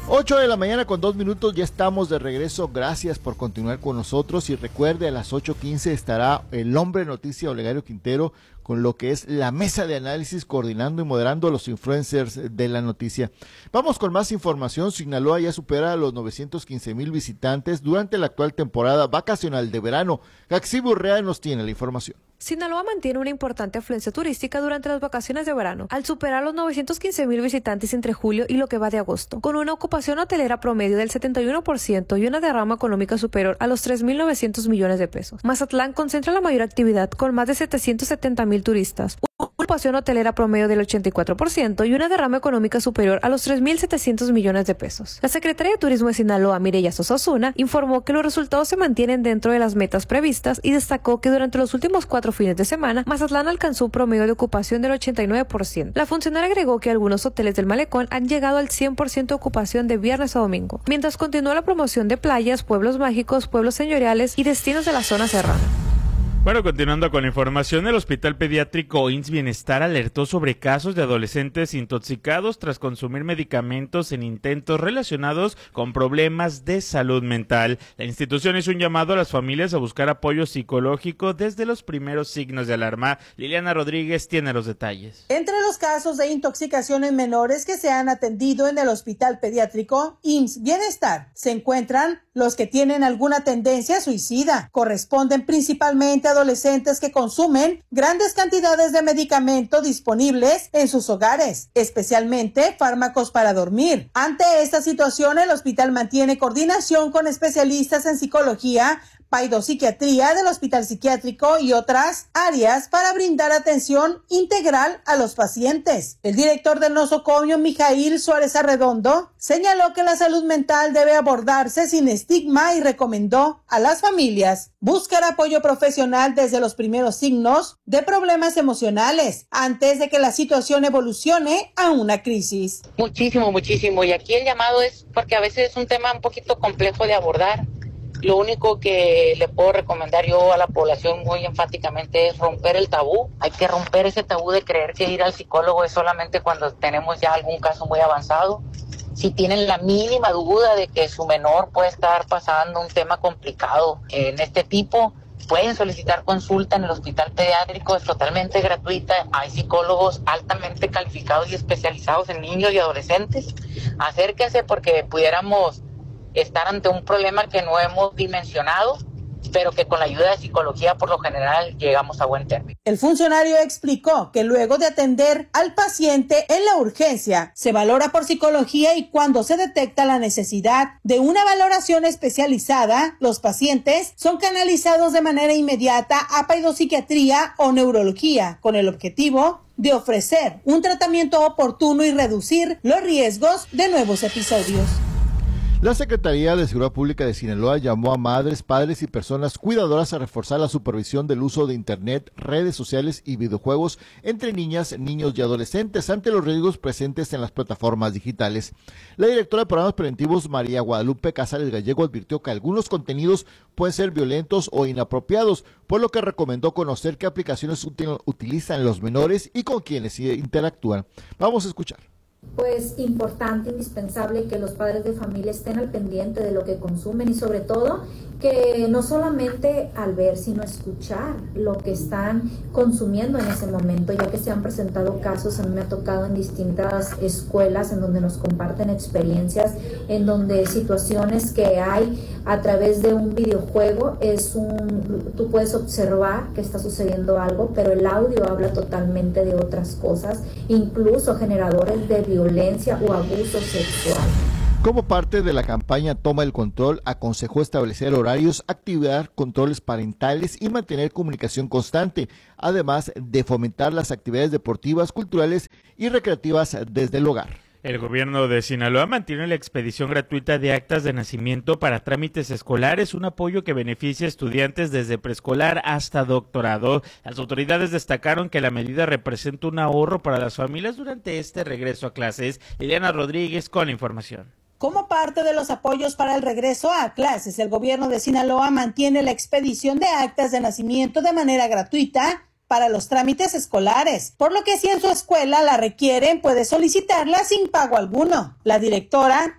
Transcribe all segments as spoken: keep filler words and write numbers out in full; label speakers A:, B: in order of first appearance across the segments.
A: ocho de la mañana con dos minutos, ya estamos de regreso. Gracias por continuar con nosotros y recuerde, a las ocho quince estará el hombre noticia Olegario Quintero con lo que es la mesa de análisis, coordinando y moderando a los influencers de la noticia. Vamos con más información. Sinaloa ya supera a los novecientos quince mil visitantes durante la actual temporada vacacional de verano. Gaxi Burrea nos tiene la información.
B: Sinaloa mantiene una importante afluencia turística durante las vacaciones de verano, al superar los novecientos quince mil visitantes entre julio y lo que va de agosto, con una ocupación hotelera promedio del setenta y uno por ciento y una derrama económica superior a los tres mil novecientos millones de pesos. Mazatlán concentra la mayor actividad con más de setecientos setenta mil turistas, una ocupación hotelera promedio del ochenta y cuatro por ciento y una derrama económica superior a los tres mil setecientos millones de pesos. La secretaria de Turismo de Sinaloa, Mireya Sosa Osuna, informó que los resultados se mantienen dentro de las metas previstas y destacó que durante los últimos cuatro fines de semana, Mazatlán alcanzó un promedio de ocupación del ochenta y nueve por ciento. La funcionaria agregó que algunos hoteles del malecón han llegado al cien por ciento de ocupación de viernes a domingo, mientras continúa la promoción de playas, pueblos mágicos, pueblos señoriales y destinos de la zona serrana.
C: Bueno, continuando con la información, el Hospital Pediátrico I M S S Bienestar alertó sobre casos de adolescentes intoxicados tras consumir medicamentos en intentos relacionados con problemas de salud mental. La institución hizo un llamado a las familias a buscar apoyo psicológico desde los primeros signos de alarma. Liliana Rodríguez tiene los detalles.
D: Entre los casos de intoxicación en menores que se han atendido en el Hospital Pediátrico I M S S Bienestar, se encuentran los que tienen alguna tendencia suicida. Corresponden principalmente a adolescentes que consumen grandes cantidades de medicamento disponibles en sus hogares, especialmente fármacos para dormir. Ante esta situación, el hospital mantiene coordinación con especialistas en psicología, paidopsiquiatría del Hospital Psiquiátrico y otras áreas para brindar atención integral a los pacientes. El director del nosocomio, Mijail Suárez Arredondo, señaló que la salud mental debe abordarse sin estigma y recomendó a las familias buscar apoyo profesional desde los primeros signos de problemas emocionales antes de que la situación evolucione a una crisis.
E: Muchísimo, muchísimo. Y aquí el llamado es porque a veces es un tema un poquito complejo de abordar. Lo único que le puedo recomendar yo a la población muy enfáticamente es romper el tabú. Hay que romper ese tabú de creer que ir al psicólogo es solamente cuando tenemos ya algún caso muy avanzado. Si tienen la mínima duda de que su menor puede estar pasando un tema complicado en este tipo, pueden solicitar consulta en el Hospital Pediátrico, es totalmente gratuita. Hay psicólogos altamente calificados y especializados en niños y adolescentes. Acérquense porque pudiéramos estar ante un problema que no hemos dimensionado, pero que con la ayuda de psicología por lo general llegamos a buen término.
D: El funcionario explicó que luego de atender al paciente en la urgencia, se valora por psicología y cuando se detecta la necesidad de una valoración especializada, los pacientes son canalizados de manera inmediata a paidopsiquiatría o neurología, con el objetivo de ofrecer un tratamiento oportuno y reducir los riesgos de nuevos episodios.
A: La Secretaría de Seguridad Pública de Sinaloa llamó a madres, padres y personas cuidadoras a reforzar la supervisión del uso de Internet, redes sociales y videojuegos entre niñas, niños y adolescentes ante los riesgos presentes en las plataformas digitales. La directora de Programas Preventivos, María Guadalupe Casares Gallego, advirtió que algunos contenidos pueden ser violentos o inapropiados, por lo que recomendó conocer qué aplicaciones util- utilizan los menores y con quienes interactúan. Vamos a escuchar.
F: Pues importante, indispensable que los padres de familia estén al pendiente de lo que consumen y sobre todo que no solamente al ver, sino escuchar lo que están consumiendo en ese momento, ya que se han presentado casos, a mí me ha tocado en distintas escuelas en donde nos comparten experiencias, en donde situaciones que hay a través de un videojuego, es un, tú puedes observar que está sucediendo algo, pero el audio habla totalmente de otras cosas, incluso generadores de violencia o abuso sexual.
A: Como parte de la campaña Toma el Control, aconsejó establecer horarios, activar controles parentales y mantener comunicación constante, además de fomentar las actividades deportivas, culturales y recreativas desde el hogar.
C: El gobierno de Sinaloa mantiene la expedición gratuita de actas de nacimiento para trámites escolares, un apoyo que beneficia a estudiantes desde preescolar hasta doctorado. Las autoridades destacaron que la medida representa un ahorro para las familias durante este regreso a clases. Liliana Rodríguez con la información.
D: Como parte de los apoyos para el regreso a clases, el gobierno de Sinaloa mantiene la expedición de actas de nacimiento de manera gratuita para los trámites escolares, por lo que si en su escuela la requieren, puede solicitarla sin pago alguno. La directora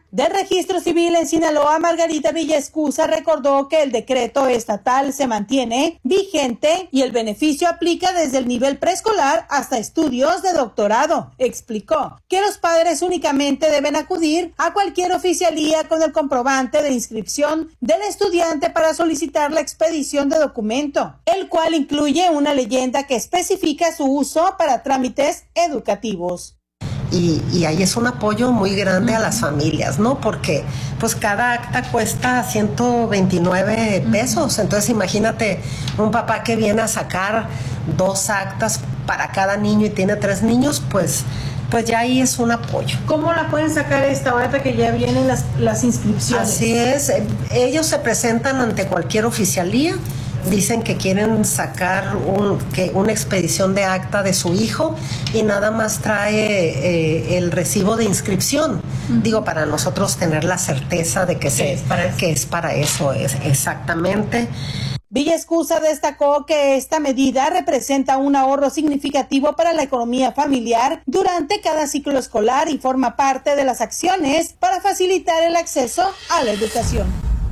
D: del Registro Civil en Sinaloa, Margarita Villaescusa, recordó que el decreto estatal se mantiene vigente y el beneficio aplica desde el nivel preescolar hasta estudios de doctorado. Explicó que los padres únicamente deben acudir a cualquier oficialía con el comprobante de inscripción del estudiante para solicitar la expedición de documento, el cual incluye una leyenda que especifica su uso para trámites educativos.
G: Y, y ahí es un apoyo muy grande a las familias, ¿no? Porque pues cada acta cuesta ciento veintinueve pesos, entonces imagínate un papá que viene a sacar dos actas para cada niño y tiene tres niños, pues pues ya ahí es un apoyo.
D: ¿Cómo la pueden sacar esta ahorita que ya vienen las, las inscripciones?
G: Así es, ellos se presentan ante cualquier oficialía, dicen que quieren sacar un, que una expedición de acta de su hijo y nada más trae eh, el recibo de inscripción. Uh-huh. Digo, para nosotros tener la certeza de que, se, es, para que es para eso, es exactamente.
D: Villaescusa destacó que esta medida representa un ahorro significativo para la economía familiar durante cada ciclo escolar y forma parte de las acciones para facilitar el acceso a la educación.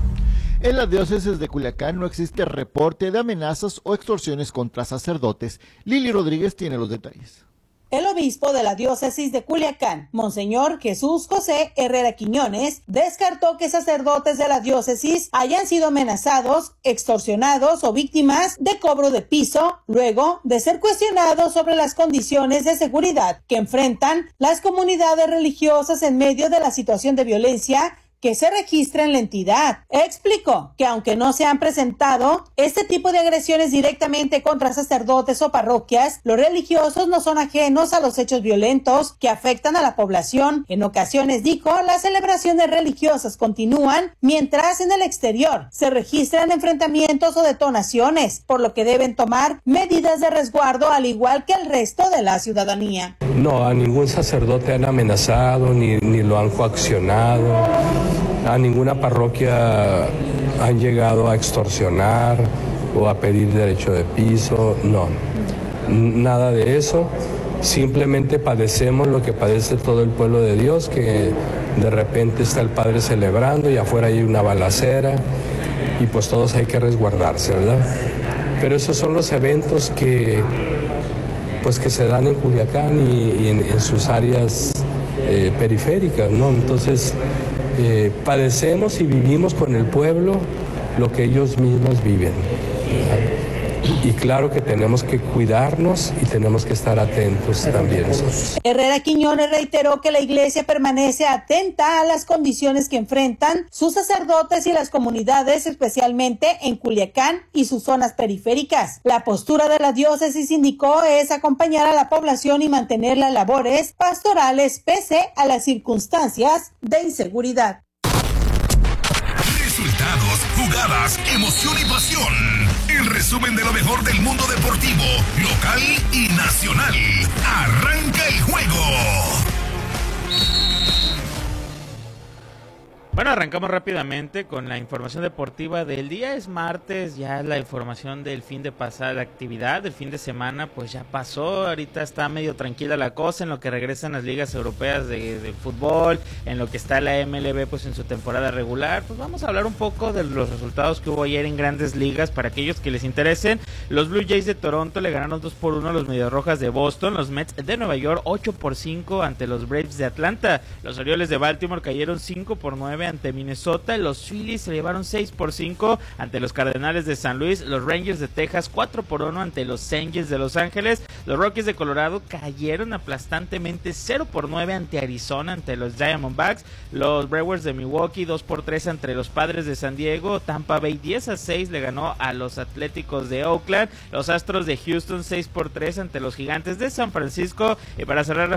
A: En la diócesis de Culiacán no existe reporte de amenazas o extorsiones contra sacerdotes. Lili Rodríguez tiene los detalles.
D: El obispo de la diócesis de Culiacán, Monseñor Jesús José Herrera Quiñones, descartó que sacerdotes de la diócesis hayan sido amenazados, extorsionados o víctimas de cobro de piso, luego de ser cuestionados sobre las condiciones de seguridad que enfrentan las comunidades religiosas en medio de la situación de violencia que se registra en la entidad. Explicó que aunque no se han presentado este tipo de agresiones directamente contra sacerdotes o parroquias, los religiosos no son ajenos a los hechos violentos que afectan a la población. En ocasiones, dijo, las celebraciones religiosas continúan, mientras en el exterior se registran enfrentamientos o detonaciones, por lo que deben tomar medidas de resguardo al igual que el resto de la ciudadanía.
H: No, a ningún sacerdote han amenazado ni, ni lo han coaccionado. A ninguna parroquia han llegado a extorsionar o a pedir derecho de piso, no, nada de eso. Simplemente padecemos lo que padece todo el pueblo de Dios, que de repente está el padre celebrando y afuera hay una balacera y pues todos hay que resguardarse, ¿verdad? Pero esos son los eventos que, pues, que se dan en Culiacán y, y en, en sus áreas eh, periféricas, ¿no? Entonces, Eh, padecemos y vivimos con el pueblo lo que ellos mismos viven. Y claro que tenemos que cuidarnos y tenemos que estar atentos también nosotros.
D: Herrera Quiñones reiteró que la iglesia permanece atenta a las condiciones que enfrentan sus sacerdotes y las comunidades, especialmente en Culiacán y sus zonas periféricas. La postura de la diócesis, indicó, es acompañar a la población y mantener las labores pastorales pese a las circunstancias de inseguridad.
I: Resultados, jugadas, emoción y pasión. El resumen de lo mejor del mundo deportivo, local y nacional. Arranca el juego.
C: Bueno, arrancamos rápidamente con la información deportiva del día. Es martes, ya la información del fin de pasada la actividad, del fin de semana pues ya pasó. Ahorita está medio tranquila la cosa en lo que regresan las ligas europeas de, de fútbol, en lo que está la M L B pues en su temporada regular. Pues vamos a hablar un poco de los resultados que hubo ayer en Grandes Ligas para aquellos que les interesen. Los Blue Jays de Toronto le ganaron dos por uno a los Medias Rojas de Boston. Los Mets de Nueva York ocho por cinco ante los Braves de Atlanta. Los Orioles de Baltimore cayeron cinco por nueve ante Minnesota. Los Phillies se llevaron seis por cinco ante los Cardenales de San Luis. Los Rangers de Texas cuatro por uno ante los Angels de Los Ángeles. Los Rockies de Colorado cayeron aplastantemente cero por nueve ante Arizona, ante los Diamondbacks. Los Brewers de Milwaukee dos por tres ante los Padres de San Diego. Tampa Bay diez a seis le ganó a los Atléticos de Oakland. Los Astros de Houston seis por tres ante los Gigantes de San Francisco. Y para cerrar